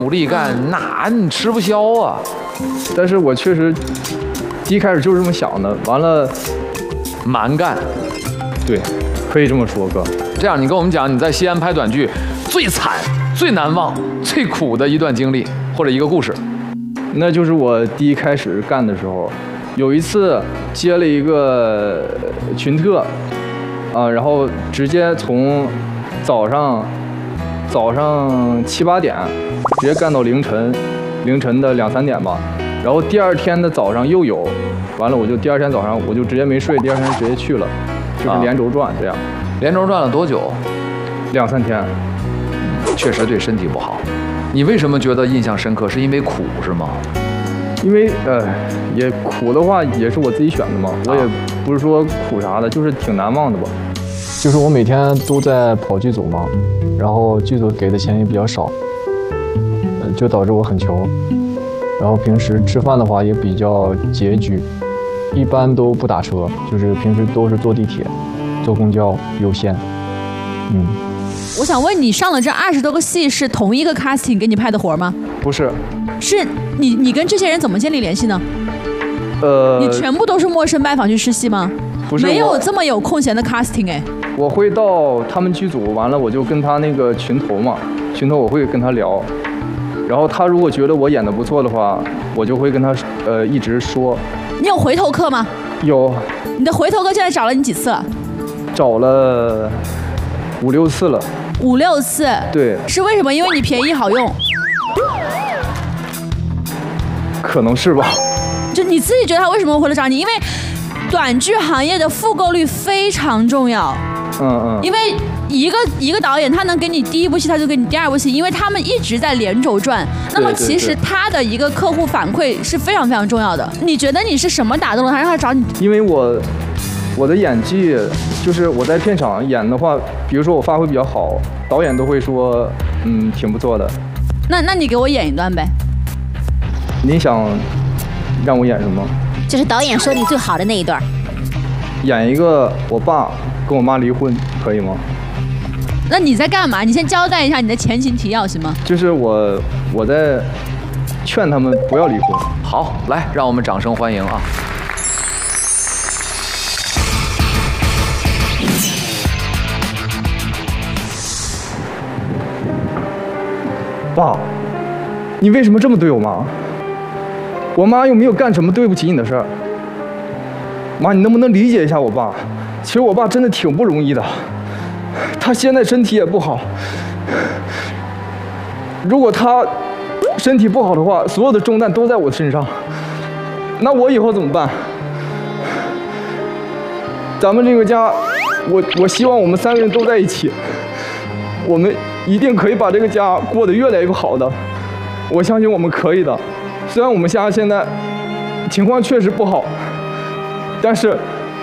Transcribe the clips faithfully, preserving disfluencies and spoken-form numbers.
努力干，那你吃不消啊。 但是我确实一开始就是这么想的，完了蛮干。 对，可以这么说，哥。 这样，你跟我们讲你在西安拍短剧最惨、最难忘、最苦的一段经历或者一个故事。 那就是我第一开始干的时候，有一次接了一个群特，啊，然后直接从早上早上七八点直接干到凌晨，凌晨的两三点吧。然后第二天的早上又有，完了我就第二天早上我就直接没睡，第二天直接去了，就是连轴转这样。啊、 连轴转了多久？ 两三天。 确实对身体不好。你为什么觉得印象深刻？是因为苦是吗？ 因为呃，也苦的话也是我自己选的嘛，我也不是说苦啥的，就是挺难忘的吧。就是我每天都在跑剧组嘛，然后剧组给的钱也比较少，呃，就导致我很穷。然后平时吃饭的话也比较拮据，一般都不打车，就是平时都是坐地铁、坐公交优先。嗯。 我想问你，上了这二十多个戏是同一个 casting 给你拍的活吗？ 不是， 是你你跟这些人怎么建立联系呢？ 呃， 你全部都是陌生拜访去试戏吗？ 不是， 没有这么有空闲的 casting 哎。 我会到他们剧组，完了我就跟他那个群头嘛，群头我会跟他聊，然后他如果觉得我演得不错的话，我就会跟他呃一直说。 你有回头客吗？ 有。 你的回头客现在找了你几次了？ 找了五六次了。 五六次， 对， 是为什么？因为你便宜好用， 可能是吧。 就你自己觉得他为什么会来找你？因为短剧行业的复购率非常重要。 嗯嗯。 因为一个一个导演他能给你第一部戏，他就给你第二部戏，因为他们一直在连轴转。那么其实他的一个客户反馈是非常非常重要的。你觉得你是什么打动了他，让他找你？ 因为我我的演技就是我在片场演的话，比如说我发挥比较好，导演都会说，嗯，挺不错的。 那那你给我演一段呗。 你想让我演什么？ 就是导演说你最好的那一段。 演一个我爸跟我妈离婚，可以吗？ 那你在干嘛？你先交代一下你的前情提要行吗？ 就是我我在劝他们不要离婚。 好，来，让我们掌声欢迎啊！ 爸，你为什么这么对我妈？我妈又没有干什么对不起你的事儿。妈，你能不能理解一下我爸？其实我爸真的挺不容易的，他现在身体也不好。如果他身体不好的话，所有的重担都在我身上，那我以后怎么办？咱们这个家，我我希望我们三个人都在一起，我们一定可以把这个家过得越来越好的，我相信我们可以的。虽然我们家现在情况确实不好，但是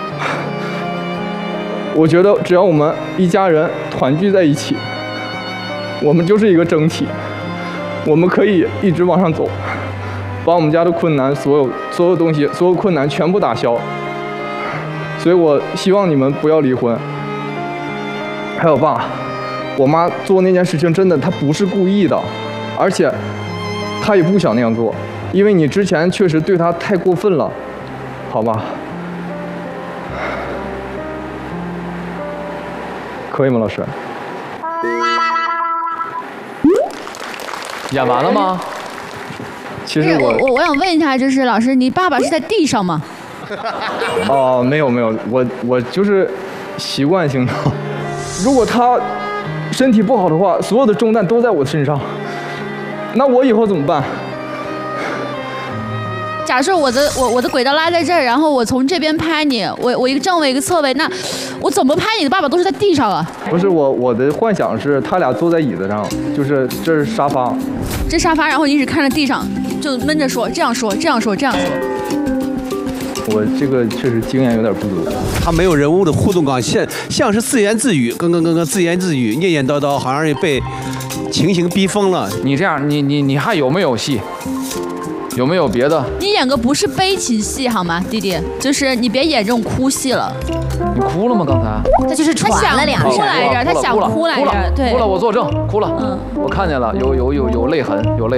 我觉得只要我们一家人团聚在一起，我们就是一个整体，我们可以一直往上走，把我们家的困难所有所有东西所有困难全部打消。所以我希望你们不要离婚。还有爸，我妈做那件事情真的她不是故意的，而且她也不想那样做，因为你之前确实对她太过分了，好吧？可以吗，老师？ 演完了吗？ 其实我我我想问一下，就是老师，你爸爸是在地上吗？ 哦，没有没有，我我就是习惯性的。如果他身体不好的话，所有的重担都在我身上，那我以后怎么办？ 假设我的我我的轨道拉在这儿，然后我从这边拍你，我我一个正位一个侧位，那我怎么拍你的爸爸都是在地上啊？ 不是我我的幻想是他俩坐在椅子上，就是这是沙发， 这沙发，然后你一直看着地上，就闷着说，这样说，这样说，这样说。 我这个确实经验有点不足。 他没有人物的互动感，像像是自言自语，咯咯咯咯自言自语，念念叨叨，好像也被情形逼疯了。 你这样，你你你还有没有戏？ 有没有别的？ 你演个不是悲情戏好吗，弟弟？就是你别演这种哭戏了。 你哭了吗？刚才？ 他就是他想传了两哭声。 来着，他想哭来着，对， 哭了，我作证，哭了。 嗯， 我看见了，有有有有泪痕，有泪。